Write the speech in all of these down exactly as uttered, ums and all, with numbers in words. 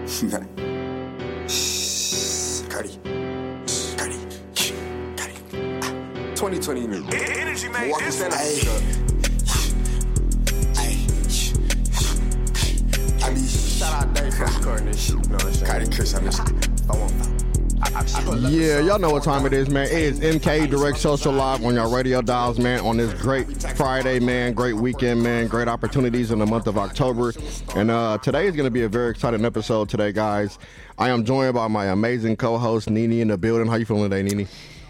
Cardi. Cardi. Cardi. twenty twenty new. Energy made Milwaukee this Center. one. I mean, Shout out Dave from recording this shit. You know what I'm saying? Cardi Chris, I miss you. I want Yeah, y'all know what time it is, man. It is M K Direct Social Live on your radio dials, man, on this great Friday, man. Great weekend, man. Great opportunities in the month of October. And uh, today is going to be a very exciting episode today, guys. I am joined by my amazing co-host, Nene, in the building. How you feeling today, Nene?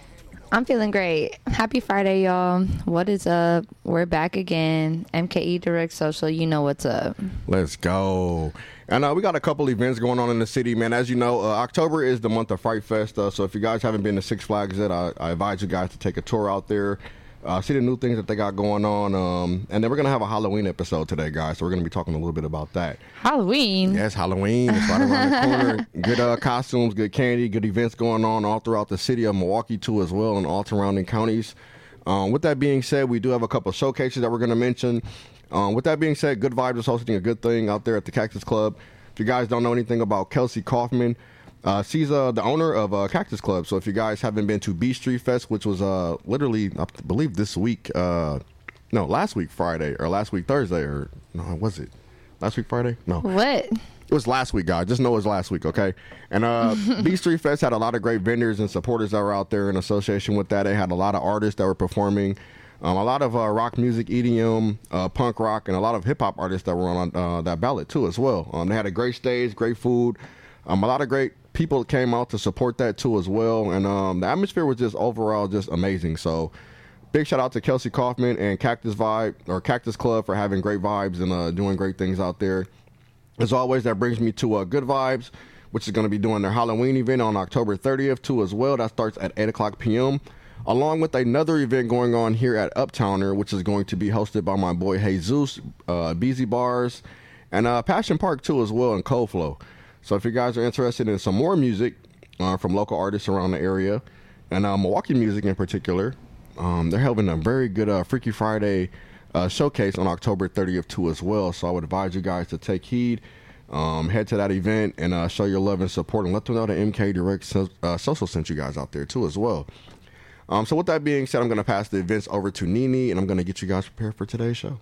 I'm feeling great. Happy Friday, y'all. What is up? We're back again. M K E Direct Social. You know what's up. Let's go. And uh, we got a couple events going on in the city, man. As you know, uh, October is the month of Fright Fest. Uh, so if you guys haven't been to Six Flags yet, I, I advise you guys to take a tour out there. Uh, see the new things that they got going on. Um, and then we're going to have a Halloween episode today, guys. So we're going to be talking a little bit about that. Halloween? Yes, Halloween. It's right around the corner. Good uh, costumes, good candy, good events going on all throughout the city of Milwaukee, too, as well, and all surrounding counties. Um, with that being said, we do have a couple of showcases that we're going to mention. Um, with that being said, Good Vibes is hosting a good thing out there at the Cactus Club. If you guys don't know anything about Kelsey Kaufman, uh, she's uh, the owner of uh, Cactus Club. So if you guys haven't been to B Street Fest, which was uh, literally, I believe this week, uh, no, last week Friday, or last week Thursday, or no, was it? Last week Friday? No. What? It was last week, guys. Just know it was last week, okay? And uh, B Street Fest had a lot of great vendors and supporters that were out there in association with that. They had a lot of artists that were performing. Um, a lot of uh, rock music, E D M, uh, punk rock, and a lot of hip-hop artists that were on uh, that ballot, too, as well. Um, they had a great stage, great food. Um, a lot of great people came out to support that, too, as well. And um, the atmosphere was just overall just amazing. So big shout-out to Kelsey Kaufman and Cactus Vibe, or Cactus Club, for having great vibes and uh, doing great things out there. As always, that brings me to uh, Good Vibes, which is going to be doing their Halloween event on October thirtieth, too, as well. That starts at eight o'clock p.m., along with another event going on here at Uptowner, which is going to be hosted by my boy Jesus, uh, Beezy Bars, and uh, Passion Park, too, as well, and Cold Flow. So if you guys are interested in some more music uh, from local artists around the area, and uh, Milwaukee music in particular, um, they're having a very good uh, Freaky Friday uh, showcase on October thirtieth, too, as well. So I would advise you guys to take heed, um, head to that event, and uh, show your love and support, and let them know that M K Direct so- uh, Social sent you guys out there, too, as well. Um, so with that being said, I'm going to pass the events over to Nene, and I'm going to get you guys prepared for today's show.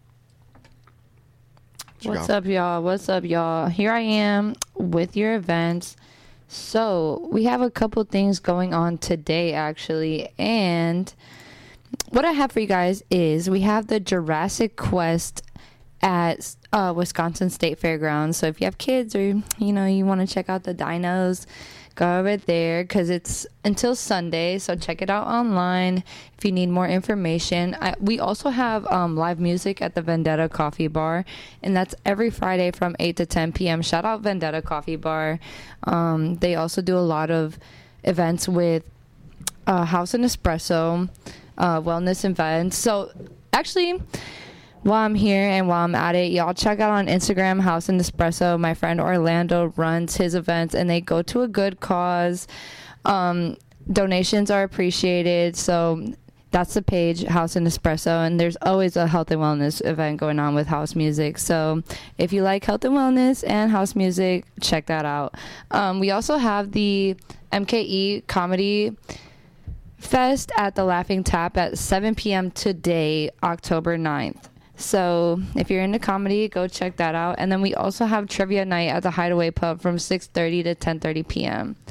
What What's up, y'all? What's up, y'all? Here I am with your events. So we have a couple things going on today, actually. And what I have for you guys is we have the Jurassic Quest at uh, Wisconsin State Fairgrounds. So if you have kids or, you know, you want to check out the dinos, go over there because it's until Sunday, so check it out online if you need more information. I, we also have um, live music at the Vendetta Coffee Bar, and that's every Friday from eight to ten p.m. Shout out Vendetta Coffee Bar. Um, they also do a lot of events with uh, House and Espresso, uh, wellness events. So actually, while I'm here and while I'm at it, y'all check out on Instagram, House and Espresso. My friend Orlando runs his events, and they go to a good cause. Um, donations are appreciated, so that's the page, House and Espresso, and there's always a health and wellness event going on with house music. So if you like health and wellness and house music, check that out. Um, we also have the M K E Comedy Fest at the Laughing Tap at seven p.m. today, October ninth. So if you're into comedy, go check that out. And then we also have trivia night at the Hideaway Pub from six thirty to ten thirty p.m.